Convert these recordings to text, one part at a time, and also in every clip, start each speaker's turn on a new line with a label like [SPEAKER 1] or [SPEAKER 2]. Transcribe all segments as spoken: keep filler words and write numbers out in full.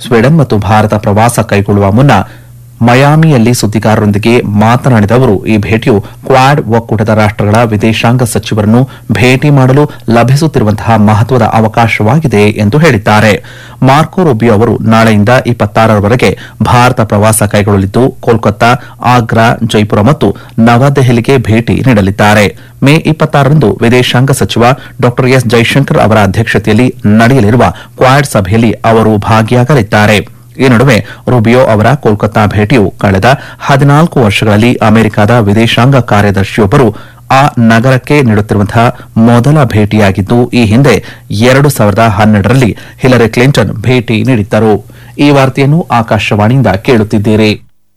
[SPEAKER 1] Sweden ಮತ್ತು ಭಾರತ ಪ್ರವಾಸ ಕೈಗೊಳ್ಳುವ ಮುನ್ನ ಮಯಾಮಿಯಲ್ಲಿ ಸುದ್ದಿಗಾರರೊಂದಿಗೆ ಮಾತನಾಡಿದ ಅವರು ಈ ಭೇಟಿಯು ಕ್ವಾಡ್ ಒಕ್ಕೂಟದ ರಾಷ್ಟಗಳ ವಿದೇಶಾಂಗ ಸಚಿವರನ್ನು ಭೇಟಿ ಮಾಡಲು ಲಭಿಸುತ್ತಿರುವಂತಹ ಮಹತ್ವದ ಅವಕಾಶವಾಗಿದೆ ಎಂದು ಹೇಳಿದ್ದಾರೆ. ಮಾರ್ಕೊ ರೂಬಿಯೋ ಅವರು ನಾಳೆಯಿಂದ ಇಪ್ಪತ್ತಾರರವರೆಗೆ ಭಾರತ ಪ್ರವಾಸ ಕೈಗೊಳ್ಳಲಿದ್ದು ಕೋಲ್ಕತ್ತಾ, ಆಗ್ರಾ, ಜೈಪುರ ಮತ್ತು ನವದೆಹಲಿಗೆ ಭೇಟಿ ನೀಡಲಿದ್ದಾರೆ. ಮೇ ಇಪ್ಪತ್ತಾರರಂದು ವಿದೇಶಾಂಗ ಸಚಿವ ಡಾ ಎಸ್ ಜೈಶಂಕರ್ ಅವರ ಅಧ್ಯಕ್ಷತೆಯಲ್ಲಿ ನಡೆಯಲಿರುವ ಕ್ವಾಡ್ ಸಭೆಯಲ್ಲಿ ಅವರು ಭಾಗಿಯಾಗಲಿದ್ದಾರೆ. ಈ ನಡುವೆ ರೂಬಿಯೋ ಅವರ ಕೋಲ್ಕತ್ತಾ ಭೇಟಿಯು ಕಳೆದ ಹದಿನಾಲ್ಕು ವರ್ಷಗಳಲ್ಲಿ ಅಮೆರಿಕದ ವಿದೇಶಾಂಗ ಕಾರ್ಯದರ್ಶಿಯೊಬ್ಬರು ಆ ನಗರಕ್ಕೆ ನೀಡುತ್ತಿರುವಂತಹ ಮೊದಲ ಭೇಟಿಯಾಗಿದ್ದು, ಈ ಹಿಂದೆ ಎರಡು ಸಾವಿರದ ಹನ್ನೆರಡರಲ್ಲಿ ಹಿಲರಿ ಕ್ಲಿಂಟನ್ ಭೇಟಿ ನೀಡಿದ್ದರು. ಈ ವಾರ್ತೆಯನ್ನು ಆಕಾಶವಾಣಿಯಿಂದ ಕೇಳುತ್ತಿದ್ದೀರಿ.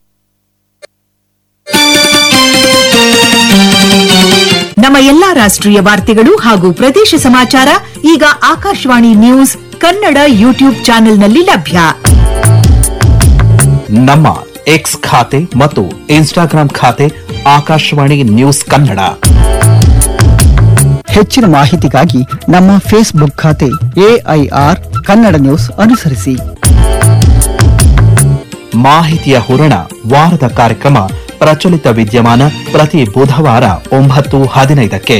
[SPEAKER 2] ನಮ್ಮ ಎಲ್ಲಾ ರಾಷ್ಟ್ರೀಯ ವಾರ್ತೆಗಳು ಹಾಗೂ ಪ್ರದೇಶ ಸಮಾಚಾರ ಈಗ ಆಕಾಶವಾಣಿ ನ್ಯೂಸ್ ಕನ್ನಡ ಯೂಟ್ಯೂಬ್ ಚಾನೆಲ್ನಲ್ಲಿ ಲಭ್ಯ.
[SPEAKER 1] ನಮ್ಮ ಎಕ್ಸ್ ಖಾತೆ ಮತ್ತು ಇನ್ಸ್ಟಾಗ್ರಾಂ ಖಾತೆ ಆಕಾಶವಾಣಿ ನ್ಯೂಸ್ ಕನ್ನಡ.
[SPEAKER 3] ಹೆಚ್ಚಿನ ಮಾಹಿತಿಗಾಗಿ ನಮ್ಮ ಫೇಸ್ಬುಕ್ ಖಾತೆ ಎಐಆರ್ ಕನ್ನಡ ನ್ಯೂಸ್ ಅನುಸರಿಸಿ.
[SPEAKER 1] ಮಾಹಿತಿಯ ಹೂರಣ ವಾರದ ಕಾರ್ಯಕ್ರಮ ಪ್ರಚಲಿತ ವಿದ್ಯಮಾನ ಪ್ರತಿ ಬುಧವಾರ ಒಂಬತ್ತು ಹದಿನೈದಕ್ಕೆ.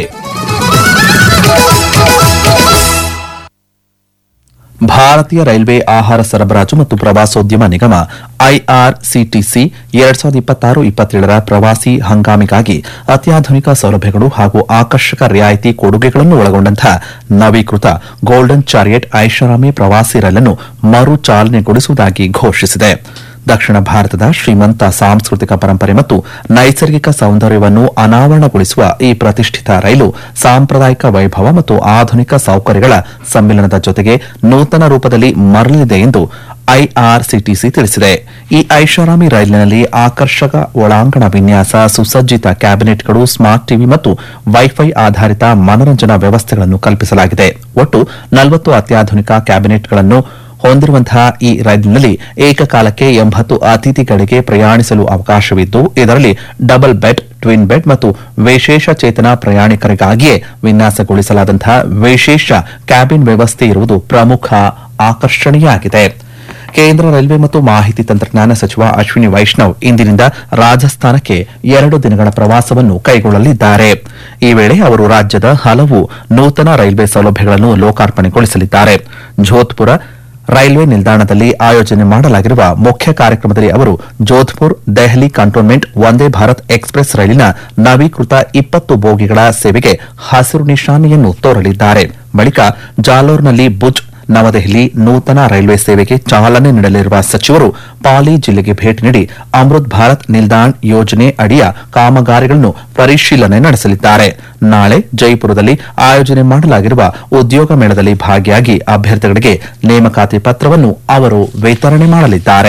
[SPEAKER 1] ಭಾರತೀಯ ರೈಲ್ವೆ ಆಹಾರ ಸರಬರಾಜು ಮತ್ತು ಪ್ರವಾಸೋದ್ಯಮ ನಿಗಮ ಐಆರ್ಸಿಟಿಸಿ ಎರಡ್ ಸಾವಿರದ ಇಪ್ಪತ್ತಾರು ಇಪ್ಪತ್ತೇಳರ ಪ್ರವಾಸಿ ಹಂಗಾಮಿಗಾಗಿ ಅತ್ಯಾಧುನಿಕ ಸೌಲಭ್ಯಗಳು ಹಾಗೂ ಆಕರ್ಷಕ ರಿಯಾಯಿತಿ ಕೊಡುಗೆಗಳನ್ನು ಒಳಗೊಂಡಂತಹ ನವೀಕೃತ ಗೋಲ್ಡನ್ ಚಾರಿಯಟ್ ಐಷಾರಾಮಿ ಪ್ರವಾಸಿ ರೈಲನ್ನು ಮರು ಚಾಲನೆಗೊಳಿಸುವುದಾಗಿ ಘೋಷಿಸಿದೆ. ದಕ್ಷಿಣ ಭಾರತದ ಶ್ರೀಮಂತ ಸಾಂಸ್ಕೃತಿಕ ಪರಂಪರೆ ಮತ್ತು ನೈಸರ್ಗಿಕ ಸೌಂದರ್ಯವನ್ನು ಅನಾವರಣಗೊಳಿಸುವ ಈ ಪ್ರತಿಷ್ಠಿತ ರೈಲು ಸಾಂಪ್ರದಾಯಿಕ ವೈಭವ ಮತ್ತು ಆಧುನಿಕ ಸೌಕರ್ಯಗಳ ಸಮ್ಮಿಲನದ ಜೊತೆಗೆ ನೂತನ ರೂಪದಲ್ಲಿ ಮರಳಲಿದೆ ಎಂದು ಐಆರ್ಸಿಟಿಸಿ ತಿಳಿಸಿದೆ. ಈ ಐಷಾರಾಮಿ ರೈಲಿನಲ್ಲಿ ಆಕರ್ಷಕ ಒಳಾಂಗಣ ವಿನ್ಯಾಸ, ಸುಸಜ್ಜಿತ ಕ್ಯಾಬಿನೆಟ್ಗಳು, ಸ್ಮಾರ್ಟ್ ಟಿವಿ ಮತ್ತು ವೈಫೈ ಆಧಾರಿತ ಮನರಂಜನಾ ವ್ಯವಸ್ಥೆಗಳನ್ನು ಕಲ್ಪಿಸಲಾಗಿದೆ. ಒಟ್ಟು ನಲವತ್ತು ಅತ್ಯಾಧುನಿಕ ಕ್ಯಾಬಿನೆಟ್ಗಳನ್ನು ಹೊಂದಿರುವಂತಹ ಈ ರೈಲಿನಲ್ಲಿ ಏಕಕಾಲಕ್ಕೆ ಎಂಬತ್ತು ಅತಿಥಿಗಳಿಗೆ ಪ್ರಯಾಣಿಸಲು ಅವಕಾಶವಿದ್ದು, ಇದರಲ್ಲಿ ಡಬಲ್ ಬೆಡ್, ಟ್ವಿನ್ ಬೆಡ್ ಮತ್ತು ವಿಶೇಷ ಚೇತನ ಪ್ರಯಾಣಿಕರಿಗಾಗಿಯೇ ವಿನ್ಯಾಸಗೊಳಿಸಲಾದಂತಹ ವಿಶೇಷ ಕ್ಯಾಬಿನ್ ವ್ಯವಸ್ಥೆ ಇರುವುದು ಪ್ರಮುಖ ಆಕರ್ಷಣೆಯಾಗಿದೆ. ಕೇಂದ್ರ ರೈಲ್ವೆ ಮತ್ತು ಮಾಹಿತಿ ತಂತ್ರಜ್ಞಾನ ಸಚಿವ ಅಶ್ವಿನಿ ವೈಷ್ಣವ್ ಇಂದಿನಿಂದ ರಾಜಸ್ಥಾನಕ್ಕೆ ಎರಡು ದಿನಗಳ ಪ್ರವಾಸವನ್ನು ಕೈಗೊಳ್ಳಲಿದ್ದಾರೆ. ಈ ವೇಳೆ ಅವರು ರಾಜ್ಯದ ಹಲವು ನೂತನ ರೈಲ್ವೆ ಸೌಲಭ್ಯಗಳನ್ನು ಲೋಕಾರ್ಪಣೆಗೊಳಿಸಲಿದ್ದಾರೆ. ಜೋಧ್ಪುರ ರೈಲ್ವೆ ನಿಲ್ದಾಣದಲ್ಲಿ ಆಯೋಜನೆ ಮಾಡಲಾಗಿರುವ ಮುಖ್ಯ ಕಾರ್ಯಕ್ರಮದಲ್ಲಿ ಅವರು ಜೋಧ್ಪುರ್ ದೆಹಲಿ ಕಂಟೋನ್ಮೆಂಟ್ ವಂದೇ ಭಾರತ್ ಎಕ್ಸ್ಪ್ರೆಸ್ ರೈಲಿನ ನವೀಕೃತ ಇಪ್ಪತ್ತು ಬೋಗಿಗಳ ಸೇವೆಗೆ ಹಸಿರು ನಿಶಾನೆಯನ್ನು ತೋರಲಿದ್ದಾರೆ. ಬಳಿಕ ಜಾಲೋರ್ನಲ್ಲಿ ಭುಜ್, ನವದೆಹಲಿ ನೂತನ ರೈಲ್ವೆ ಸೇವೆಗೆ ಚಾಲನೆ ನೀಡಲಿರುವ ಸಚಿವರು ಪಾಲಿ ಜಿಲ್ಲೆಗೆ ಭೇಟಿ ನೀಡಿ ಅಮೃತ್ ಭಾರತ್ ನಿಲ್ದಾಣ್ ಯೋಜನೆ ಅಡಿಯ ಕಾಮಗಾರಿಗಳನ್ನು ಪರಿಶೀಲನೆ ನಡೆಸಲಿದ್ದಾರೆ. ನಾಳೆ ಜೈಪುರದಲ್ಲಿ ಆಯೋಜನೆ ಮಾಡಲಾಗಿರುವ ಉದ್ಯೋಗ ಮೇಳದಲ್ಲಿ ಭಾಗಿಯಾಗಿ ಅಭ್ಯರ್ಥಿಗಳಿಗೆ ನೇಮಕಾತಿ ಪತ್ರವನ್ನು ಅವರು ವಿತರಣೆ ಮಾಡಲಿದ್ದಾರೆ.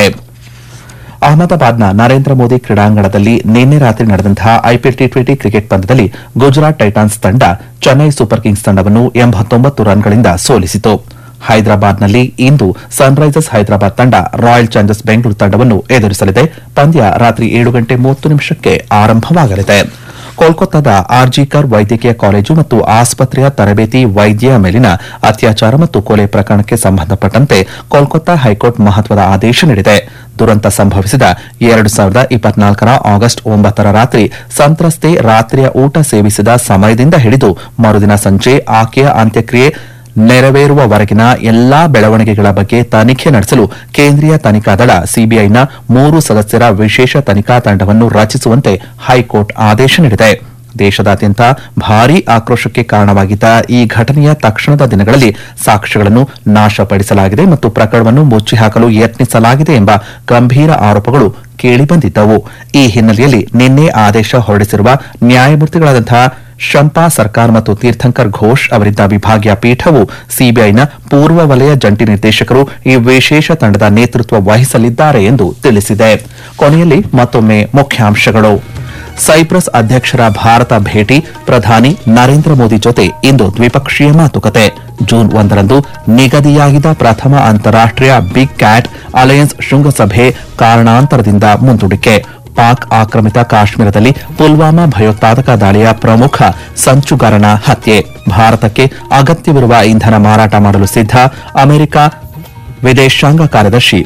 [SPEAKER 1] ಅಹಮದಾಬಾದ್ನ ನರೇಂದ್ರ ಮೋದಿ ಕ್ರೀಡಾಂಗಣದಲ್ಲಿ ನಿನ್ನೆ ರಾತ್ರಿ ನಡೆದಂತಹ ಐಪಿಎಲ್ ಟಿ ಟ್ವೆಂಟಿ ಕ್ರಿಕೆಟ್ ಪಂದ್ಯದಲ್ಲಿ ಗುಜರಾತ್ ಟೈಟಾನ್ಸ್ ತಂಡ ಚೆನ್ನೈ ಸೂಪರ್ ಕಿಂಗ್ಸ್ ತಂಡವನ್ನು ಎಂಬತ್ತೊಂಬತ್ತು ರನ್ಗಳಿಂದ ಸೋಲಿಸಿತು. ಹೈದರಾಬಾದ್ನಲ್ಲಿ ಇಂದು ಸನ್ರೈಸರ್ಸ್ ಹೈದರಾಬಾದ್ ತಂಡ ರಾಯಲ್ ಚಾಲೆಂಜರ್ಸ್ ಬೆಂಗಳೂರು ತಂಡವನ್ನು ಎದುರಿಸಲಿದೆ. ಪಂದ್ಯ ರಾತ್ರಿ ಏಳು ಗಂಟೆ ಮೂವತ್ತು ನಿಮಿಷಕ್ಕೆ ಆರಂಭವಾಗಲಿದೆ. ಕೋಲ್ಕತ್ತಾದ ಆರ್ಜಿಕರ್ ವೈದ್ಯಕೀಯ ಕಾಲೇಜು ಮತ್ತು ಆಸ್ಪತ್ರೆಯ ತರಬೇತಿ ವೈದ್ಯೆಯ ಮೇಲಿನ ಅತ್ಯಾಚಾರ ಮತ್ತು ಕೊಲೆ ಪ್ರಕರಣಕ್ಕೆ ಸಂಬಂಧಪಟ್ಟಂತೆ ಕೋಲ್ಕತ್ತಾ ಹೈಕೋರ್ಟ್ ಮಹತ್ವದ ಆದೇಶ ನೀಡಿದೆ. ದುರಂತ ಸಂಭವಿಸಿದ ಎರಡು ಸಾವಿರದ ಇಪ್ಪತ್ನಾಲ್ಕರ ಆಗಸ್ಟ್ ಒಂಬತ್ತರ ರಾತ್ರಿ ಸಂತ್ರಸ್ತೆ ರಾತ್ರಿಯ ಊಟ ಸೇವಿಸಿದ ಸಮಯದಿಂದ ಹಿಡಿದು ಮರುದಿನ ಸಂಜೆ ಆಕೆಯ ಅಂತ್ಯಕ್ರಿಯೆ ನೆರವೇರುವವರೆಗಿನ ಎಲ್ಲಾ ಬೆಳವಣಿಗೆಗಳ ಬಗ್ಗೆ ತನಿಖೆ ನಡೆಸಲು ಕೇಂದ್ರೀಯ ತನಿಖಾ ದಳ ಸಿಬಿಐನ ಮೂರು ಸದಸ್ಯರ ವಿಶೇಷ ತನಿಖಾ ತಂಡವನ್ನು ರಚಿಸುವಂತೆ ಹೈಕೋರ್ಟ್ ಆದೇಶ ನೀಡಿದೆ. ದೇಶದಾದ್ಯಂತ ಭಾರೀ ಆಕ್ರೋಶಕ್ಕೆ ಕಾರಣವಾಗಿದ್ದ ಈ ಘಟನೆಯ ತಕ್ಷಣದ ದಿನಗಳಲ್ಲಿ ಸಾಕ್ಷ್ಯಗಳನ್ನು ನಾಶಪಡಿಸಲಾಗಿದೆ ಮತ್ತು ಪ್ರಕರಣವನ್ನು ಮುಚ್ಚಿಹಾಕಲು ಯತ್ನಿಸಲಾಗಿದೆ ಎಂಬ ಗಂಭೀರ ಆರೋಪಗಳು ಕೇಳಿಬಂದಿದ್ದವು. ಈ ಹಿನ್ನೆಲೆಯಲ್ಲಿ ನಿನ್ನೆ ಆದೇಶ ಹೊರಡಿಸಿರುವ ನ್ಯಾಯಮೂರ್ತಿಗಳಾದಂತಹ ಶಂಪಾ ಸರ್ಕಾರ್ ಮತ್ತು ತೀರ್ಥಂಕರ್ ಘೋಷ್ ಅವರಿದ್ದ ವಿಭಾಗೀಯ ಪೀಠವು ಸಿಬಿಐನ ಪೂರ್ವ ವಲಯ ಜಂಟಿ ನಿರ್ದೇಶಕರು ಈ ವಿಶೇಷ ತಂಡದ ನೇತೃತ್ವ ವಹಿಸಲಿದ್ದಾರೆ ಎಂದು ತಿಳಿಸಿದೆ. ಕೊನೆಯಲ್ಲಿ ಮತ್ತೊಮ್ಮೆ ಮುಖ್ಯಾಂಶಗಳು. ಸೈಪ್ರಸ್ ಅಧ್ಯಕ್ಷರ ಭಾರತ ಭೇಟಿ, ಪ್ರಧಾನಿ ನರೇಂದ್ರ ಮೋದಿ ಜೊತೆ ಇಂದು ದ್ವಿಪಕ್ಷೀಯ ಮಾತುಕತೆ. ಜೂನ್ ಒಂದರಂದು ನಿಗದಿಯಾಗಿದ್ದ ಪ್ರಥಮ ಅಂತಾರಾಷ್ಟೀಯ ಬಿಗ್ ಕ್ಯಾಟ್ ಅಲಯನ್ಸ್ ಶೃಂಗಸಭೆ ಕಾರಣಾಂತರದಿಂದ ಮುಂದೂಡಿಕೆ. ಪಾಕ್ ಆಕ್ರಮಿತ ಕಾಶ್ಮೀರದಲ್ಲಿ ಪುಲ್ವಾಮಾ ಭಯೋತ್ಪಾದಕ ದಾಳಿಯ ಪ್ರಮುಖ ಸಂಚುಗಾರನ ಹತ್ಯೆ. ಭಾರತಕ್ಕೆ ಅಗತ್ಯವಿರುವ ಇಂಧನ ಮಾರಾಟ ಮಾಡಲು ಸಿದ್ಧ. ಅಮೆರಿಕ ವಿದೇಶಾಂಗ ಕಾರ್ಯದರ್ಶಿ